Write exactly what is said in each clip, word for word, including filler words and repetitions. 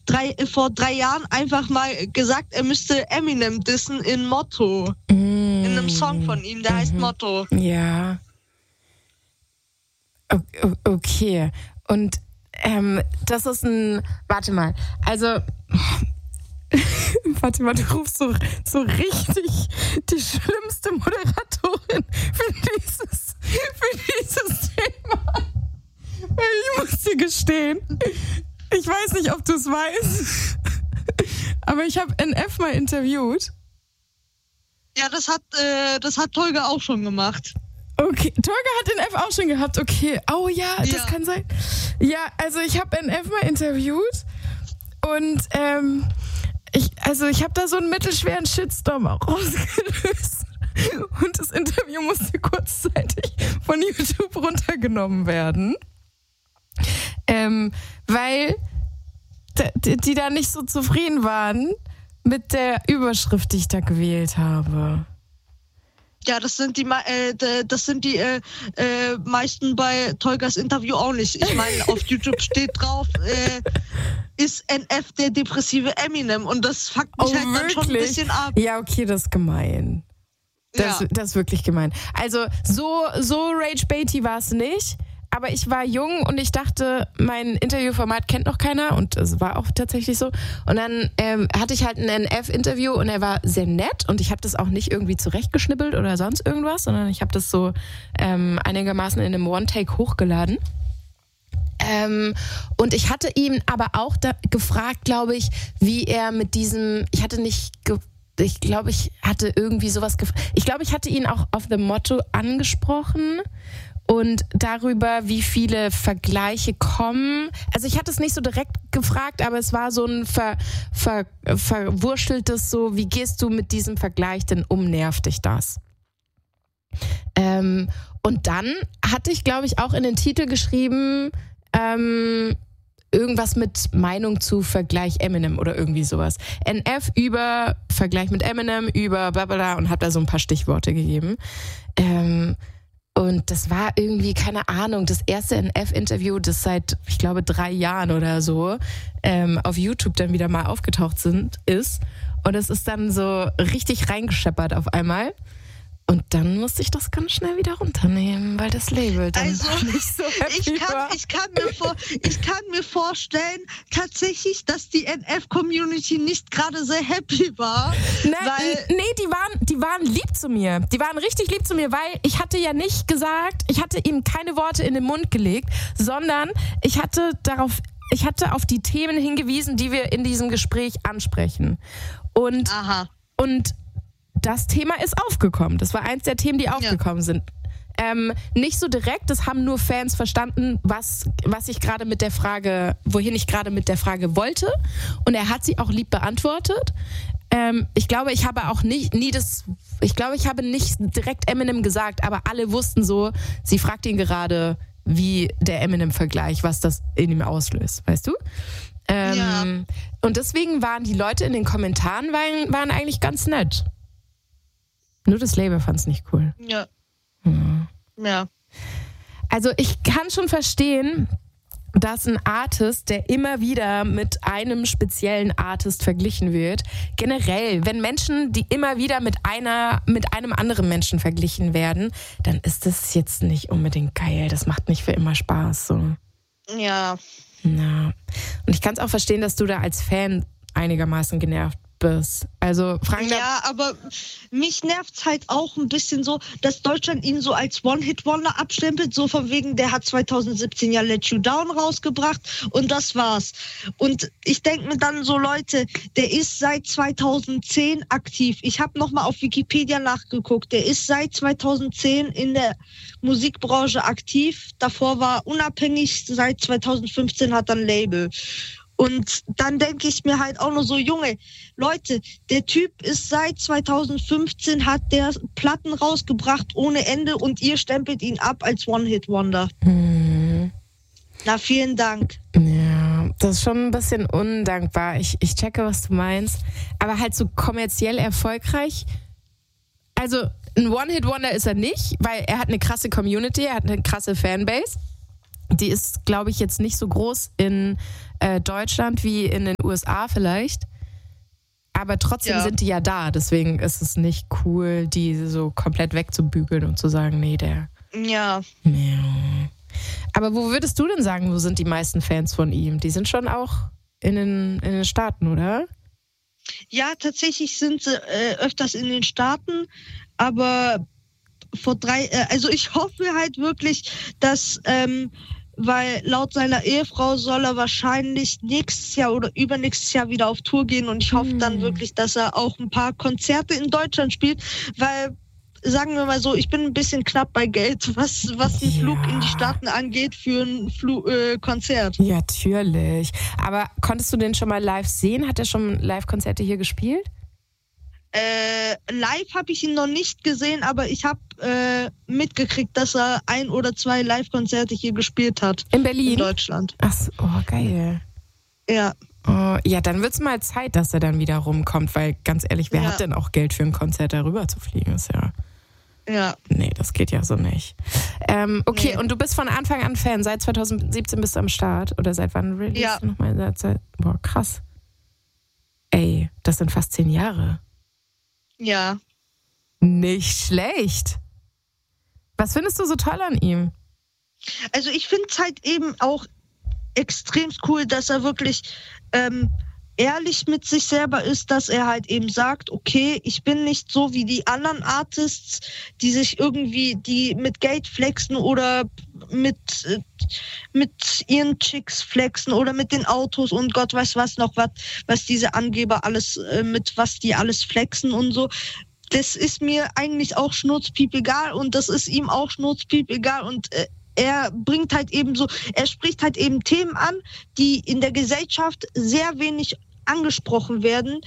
drei, vor drei Jahren einfach mal gesagt, er müsste Eminem dissen in Motto. Mm. In einem Song von ihm, der mhm. heißt Motto. Ja. Okay. Und ähm, das ist ein... Warte mal. Also... Warte mal, du rufst so, so richtig die schlimmste Moderatorin für dieses, für dieses Thema. Ich muss dir gestehen, ich weiß nicht, ob du es weißt, aber ich habe N F mal interviewt. Ja, das hat, äh, das hat Tolga auch schon gemacht. Okay, Tolga hat N F auch schon gehabt, okay. Oh ja, das ja. kann sein. Ja, also ich habe N F mal interviewt und ähm, ich, also ich habe da so einen mittelschweren Shitstorm auch ausgelöst. Und das Interview musste kurzzeitig von YouTube runtergenommen werden. Ähm, weil die, die da nicht so zufrieden waren mit der Überschrift, die ich da gewählt habe. Ja, das sind die äh, das sind die äh, äh, meisten bei Tolgas Interview auch nicht. Ich meine, auf YouTube steht drauf, äh, ist N F der depressive Eminem und das fuckt mich oh, halt dann schon ein bisschen ab. Ja, okay, das ist gemein. Das, ja. das ist wirklich gemein. Also so, so Rage-Baity war es nicht, aber ich war jung und ich dachte, mein Interviewformat kennt noch keiner und es war auch tatsächlich so. Und dann ähm, hatte ich halt ein N F-Interview und er war sehr nett und ich habe das auch nicht irgendwie zurechtgeschnippelt oder sonst irgendwas, sondern ich habe das so ähm, einigermaßen in einem One-Take hochgeladen. Ähm, und ich hatte ihn aber auch da gefragt, glaube ich, wie er mit diesem, ich hatte nicht, ge- ich glaube, ich hatte irgendwie sowas gefragt, ich glaube, ich hatte ihn auch auf The Motto angesprochen und darüber, wie viele Vergleiche kommen. Also ich hatte es nicht so direkt gefragt, aber es war so ein ver, ver, verwurschteltes so, wie gehst du mit diesem Vergleich denn um, nervt dich das? Ähm, und dann hatte ich, glaube ich, auch in den Titel geschrieben, ähm, irgendwas mit Meinung zu Vergleich Eminem oder irgendwie sowas. N F über Vergleich mit Eminem, über blablabla und habe da so ein paar Stichworte gegeben. Ähm, und das war irgendwie, keine Ahnung, das erste N F-Interview, das seit, ich glaube, drei Jahren oder so ähm, auf YouTube dann wieder mal aufgetaucht sind, ist. Und es ist dann so richtig reingescheppert auf einmal. Und dann musste ich das ganz schnell wieder runternehmen, weil das Label dann also, nicht so happy ich kann, war. Ich kann, mir vor, ich kann mir vorstellen, tatsächlich, dass die N F-Community nicht gerade sehr happy war. Ne, weil nee, die waren, die waren lieb zu mir. Die waren richtig lieb zu mir, weil ich hatte ja nicht gesagt, ich hatte ihnen keine Worte in den Mund gelegt, sondern ich hatte darauf, ich hatte auf die Themen hingewiesen, die wir in diesem Gespräch ansprechen. Und, Aha. und das Thema ist aufgekommen. Das war eins der Themen, die aufgekommen ja. sind. Ähm, nicht so direkt, das haben nur Fans verstanden, was, was ich gerade mit der Frage, wohin ich gerade mit der Frage wollte. Und er hat sie auch lieb beantwortet. Ähm, ich glaube, ich habe auch nicht, nie das, ich glaube, ich habe nicht direkt Eminem gesagt, aber alle wussten so, sie fragt ihn gerade, wie der Eminem-Vergleich, was das in ihm auslöst, weißt du? Ähm, ja. Und deswegen waren die Leute in den Kommentaren waren, waren eigentlich ganz nett. Nur das Label fand es nicht cool. Ja. Hm. Ja. Also ich kann schon verstehen, dass ein Artist, der immer wieder mit einem speziellen Artist verglichen wird, generell, wenn Menschen, die immer wieder mit einer, mit einem anderen Menschen verglichen werden, dann ist das jetzt nicht unbedingt geil. Das macht nicht für immer Spaß. So. Ja. Ja. Und ich kann es auch verstehen, dass du da als Fan einigermaßen genervt bist. Also Frank, ja, aber mich nervt's halt auch ein bisschen so, dass Deutschland ihn so als One-Hit-Wonder abstempelt, so von wegen, der hat zwanzig siebzehn ja Let You Down rausgebracht und das war's. Und ich denke mir dann so, Leute, der ist seit zwanzig zehn aktiv. Ich habe nochmal auf Wikipedia nachgeguckt. Der ist seit zwanzig zehn in der Musikbranche aktiv. Davor war unabhängig, seit zwanzig fünfzehn hat er ein Label. Und dann denke ich mir halt auch nur so, Junge, Leute, der Typ ist seit zwanzig fünfzehn, hat der Platten rausgebracht ohne Ende und ihr stempelt ihn ab als One-Hit-Wonder. Mhm. Na, vielen Dank. Ja, das ist schon ein bisschen undankbar. Ich, ich checke, was du meinst. Aber halt so kommerziell erfolgreich. Also ein One-Hit-Wonder ist er nicht, weil er hat eine krasse Community, er hat eine krasse Fanbase. Die ist, glaube ich, jetzt nicht so groß in äh, Deutschland wie in den U S A vielleicht. Aber trotzdem ja. sind die ja da. Deswegen ist es nicht cool, die so komplett wegzubügeln und zu sagen, nee, der... Ja. ja. Aber wo würdest du denn sagen, wo sind die meisten Fans von ihm? Die sind schon auch in den, in den Staaten, oder? Ja, tatsächlich sind sie äh, öfters in den Staaten, aber vor drei, äh, also ich hoffe halt wirklich, dass, ähm, weil laut seiner Ehefrau soll er wahrscheinlich nächstes Jahr oder übernächstes Jahr wieder auf Tour gehen und ich hoffe hm. dann wirklich, dass er auch ein paar Konzerte in Deutschland spielt, weil sagen wir mal so, ich bin ein bisschen knapp bei Geld, was, was den ja. Flug in die Staaten angeht für ein Flu- äh, Konzert. Ja, natürlich. Aber konntest du den schon mal live sehen? Hat er schon Live-Konzerte hier gespielt? Äh, live habe ich ihn noch nicht gesehen, aber ich habe äh, mitgekriegt, dass er ein oder zwei Live-Konzerte hier gespielt hat. In Berlin? In Deutschland. Ach so, oh, geil. Ja. Oh, ja, dann wird's mal Zeit, dass er dann wieder rumkommt, weil ganz ehrlich, wer ja. hat denn auch Geld für ein Konzert darüber zu fliegen? Ist ja... Ja. Nee, das geht ja so nicht. Ähm, okay, nee. Und du bist von Anfang an Fan. Seit zwanzig siebzehn bist du am Start? Oder seit wann release ja. du nochmal? Seit, seit, boah, krass. Ey, das sind fast zehn Jahre. Ja. Nicht schlecht. Was findest du so toll an ihm? Also ich finde es halt eben auch extrem cool, dass er wirklich... Ähm, ehrlich mit sich selber ist, dass er halt eben sagt, okay, ich bin nicht so wie die anderen Artists, die sich irgendwie, die mit Geld flexen oder mit, mit ihren Chicks flexen oder mit den Autos und Gott weiß was noch, was, was diese Angeber alles, mit was die alles flexen und so. Das ist mir eigentlich auch schnurzpiep egal und das ist ihm auch schnurzpiep egal und äh, er bringt halt eben so, er spricht halt eben Themen an, die in der Gesellschaft sehr wenig angesprochen werden,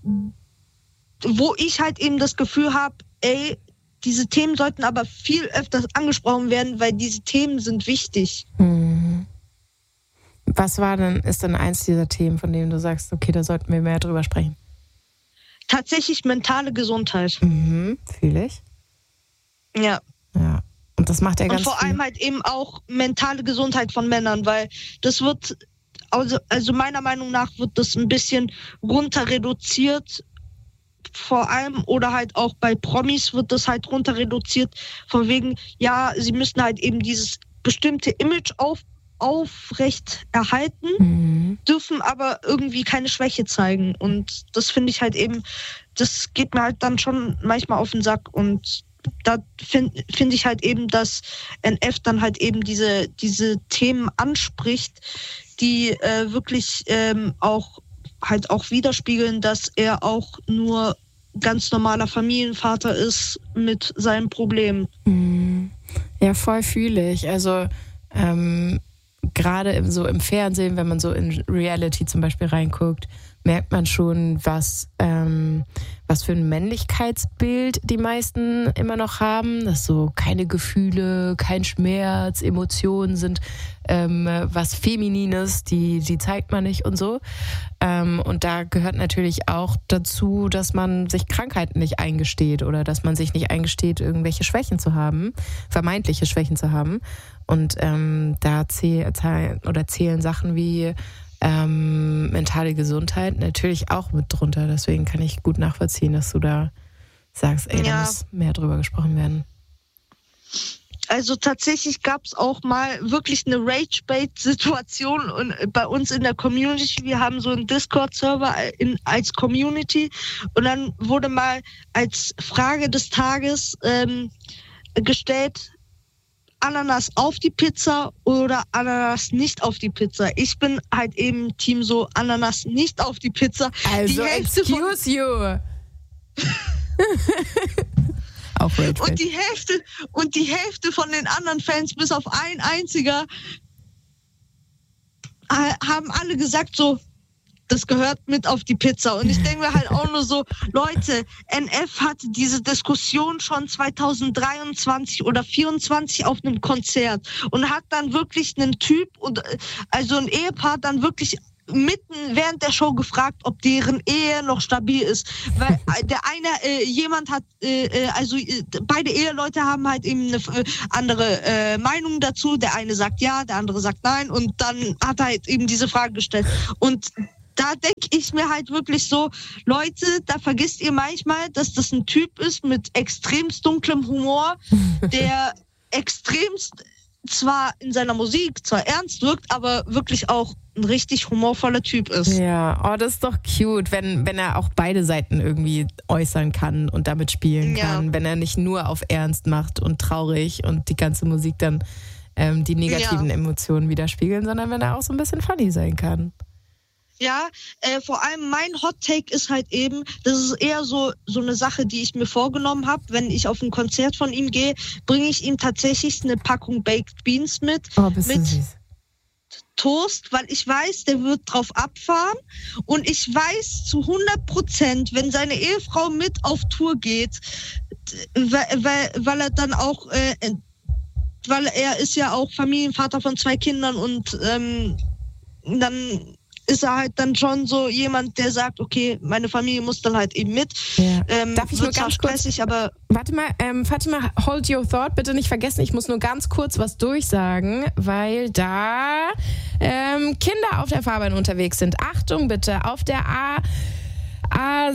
wo ich halt eben das Gefühl habe, ey, diese Themen sollten aber viel öfters angesprochen werden, weil diese Themen sind wichtig. Mhm. Was war denn, ist denn eins dieser Themen, von denen du sagst, okay, da sollten wir mehr drüber sprechen? Tatsächlich mentale Gesundheit. Mhm, fühle ich. Ja. Ja. Und das macht er ganz Und vor viel. allem halt eben auch mentale Gesundheit von Männern, weil das wird, also, also meiner Meinung nach wird das ein bisschen runter reduziert, vor allem, oder halt auch bei Promis wird das halt runter reduziert, von wegen, ja, sie müssen halt eben dieses bestimmte Image auf, aufrecht erhalten, mhm. dürfen aber irgendwie keine Schwäche zeigen und das finde ich halt eben, das geht mir halt dann schon manchmal auf den Sack und da finde find ich halt eben, dass N F dann halt eben diese, diese Themen anspricht, die äh, wirklich ähm, auch halt auch widerspiegeln, dass er auch nur ganz normaler Familienvater ist mit seinen Problemen. Ja, voll fühle ich. Also ähm, gerade so im Fernsehen, wenn man so in Reality zum Beispiel reinguckt, merkt man schon, was, ähm, was für ein Männlichkeitsbild die meisten immer noch haben. Dass so keine Gefühle, kein Schmerz, Emotionen sind ähm, was Feminines, die, die zeigt man nicht und so. Ähm, und da gehört natürlich auch dazu, dass man sich Krankheiten nicht eingesteht oder dass man sich nicht eingesteht, irgendwelche Schwächen zu haben, vermeintliche Schwächen zu haben. Und ähm, da zähl, zähl, oder zählen Sachen wie Ähm, mentale Gesundheit natürlich auch mit drunter. Deswegen kann ich gut nachvollziehen, dass du da sagst, ey, ja. da muss mehr drüber gesprochen werden. Also tatsächlich gab es auch mal wirklich eine Rage-Bait-Situation bei uns in der Community. Wir haben so einen Discord-Server in, als Community und dann wurde mal als Frage des Tages ähm, gestellt, Ananas auf die Pizza oder Ananas nicht auf die Pizza. Ich bin halt eben Team so Ananas nicht auf die Pizza. Also, die Hälfte excuse you. Auch Rage und die Hälfte und die Hälfte von den anderen Fans, bis auf ein einziger, haben alle gesagt so, das gehört mit auf die Pizza. Und ich denke mir halt auch nur so, Leute, N F hatte diese Diskussion schon zwanzig dreiundzwanzig oder vierundzwanzig auf einem Konzert und hat dann wirklich einen Typ und also ein Ehepaar dann wirklich mitten während der Show gefragt, ob deren Ehe noch stabil ist. Weil der eine, äh, jemand hat, äh, also äh, beide Eheleute haben halt eben eine äh, andere äh, Meinung dazu. Der eine sagt ja, der andere sagt nein. Und dann hat er halt eben diese Frage gestellt. Und da denke ich mir halt wirklich so, Leute, da vergisst ihr manchmal, dass das ein Typ ist mit extremst dunklem Humor, der extremst zwar in seiner Musik zwar ernst wirkt, aber wirklich auch ein richtig humorvoller Typ ist. Ja, oh, das ist doch cute, wenn, wenn er auch beide Seiten irgendwie äußern kann und damit spielen kann, ja. Wenn er nicht nur auf Ernst macht und traurig und die ganze Musik dann ähm, die negativen ja. Emotionen widerspiegeln, sondern wenn er auch so ein bisschen funny sein kann. Ja, äh, vor allem mein Hot Take ist halt eben, das ist eher so so eine Sache, die ich mir vorgenommen habe. Wenn ich auf ein Konzert von ihm gehe, bringe ich ihm tatsächlich eine Packung Baked Beans mit. Oh, bist mit du süß. Toast, weil ich weiß, der wird drauf abfahren. Und ich weiß zu hundert Prozent, wenn seine Ehefrau mit auf Tour geht, weil, weil, weil er dann auch, äh, weil er ist ja auch Familienvater von zwei Kindern und ähm, dann ist er halt dann schon so jemand, der sagt, okay, meine Familie muss dann halt eben mit. Ja. Ähm, Darf ich nur ganz stressig, kurz, aber warte mal, ähm, Fatima, hold your thought, bitte nicht vergessen, ich muss nur ganz kurz was durchsagen, weil da ähm, Kinder auf der Fahrbahn unterwegs sind. Achtung bitte, auf der A... A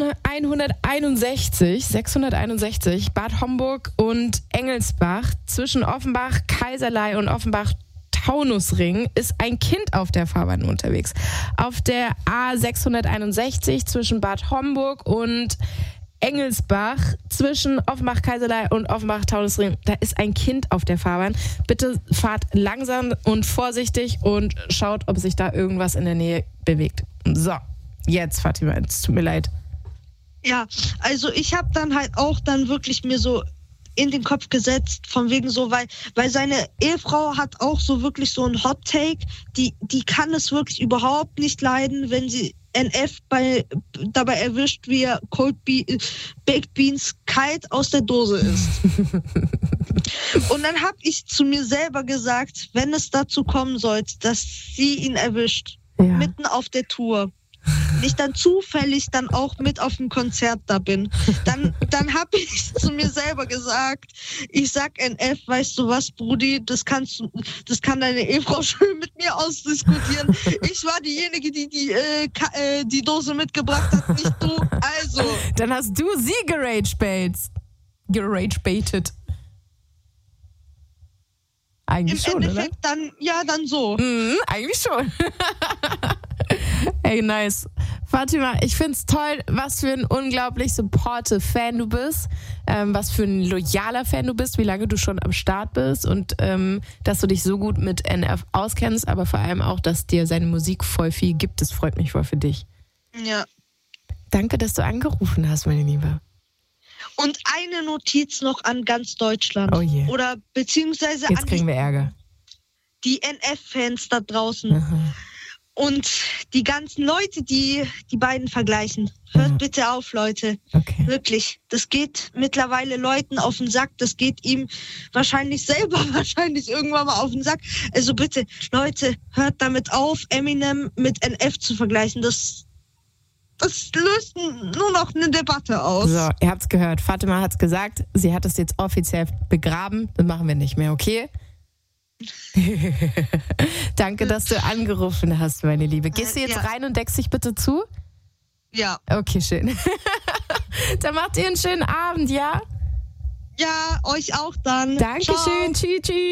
sechshunderteinundsechzig, sechshunderteinundsechzig, Bad Homburg und Engelsbach, zwischen Offenbach, Kaiserlei und Offenbach-Taunusring ist ein Kind auf der Fahrbahn unterwegs. Auf der A sechshunderteinundsechzig zwischen Bad Homburg und Engelsbach, zwischen Offenbach, Kaiserlei und Offenbach-Taunusring, da ist ein Kind auf der Fahrbahn. Bitte fahrt langsam und vorsichtig und schaut, ob sich da irgendwas in der Nähe bewegt. So. Jetzt, Fatima, es tut mir leid. Ja, also ich habe dann halt auch dann wirklich mir so in den Kopf gesetzt, von wegen so, weil, weil seine Ehefrau hat auch so wirklich so ein Hot Take, die, die kann es wirklich überhaupt nicht leiden, wenn sie N F bei, dabei erwischt, wie er Cold Be- Baked Beans kalt aus der Dose isst. Und dann habe ich zu mir selber gesagt, wenn es dazu kommen sollte, dass sie ihn erwischt, ja. mitten auf der Tour, ich dann zufällig dann auch mit auf dem Konzert da bin, dann, dann habe ich zu mir selber gesagt, ich sag N F, weißt du was, Brudi, das kannst du, das kann deine Ehefrau schön mit mir ausdiskutieren. Ich war diejenige, die die, äh, Ka- äh, die Dose mitgebracht hat, nicht du. Also. Dann hast du sie gerage-baitet. Gerage-baitet. Eigentlich Im schon, Endeffekt oder? dann, ja, dann so. Mhm, eigentlich schon. Ey, nice. Fatima, ich find's toll, was für ein unglaublich supportive Fan du bist, ähm, was für ein loyaler Fan du bist, wie lange du schon am Start bist und ähm, dass du dich so gut mit N F auskennst, aber vor allem auch, dass dir seine Musik voll viel gibt. Das freut mich voll für dich. Ja. Danke, dass du angerufen hast, meine Liebe. Und eine Notiz noch an ganz Deutschland. Oh je. Oder beziehungsweise Jetzt an kriegen wir Ärger. Die N F-Fans da draußen. Aha. Und die ganzen Leute, die die beiden vergleichen. Hört Aha. bitte auf, Leute. Okay. Wirklich. Das geht mittlerweile Leuten auf den Sack. Das geht ihm wahrscheinlich selber wahrscheinlich irgendwann mal auf den Sack. Also bitte, Leute, hört damit auf, Eminem mit N F zu vergleichen. Das Das löst nur noch eine Debatte aus. So, ihr habt's gehört. Fatima hat's gesagt. Sie hat es jetzt offiziell begraben. Das machen wir nicht mehr, okay? Danke, dass du angerufen hast, meine Liebe. Gehst du jetzt ja. rein und deckst dich bitte zu? Ja. Okay, schön. Dann macht ihr einen schönen Abend, ja? Ja, euch auch dann. Dankeschön. Tschüss, tschüss.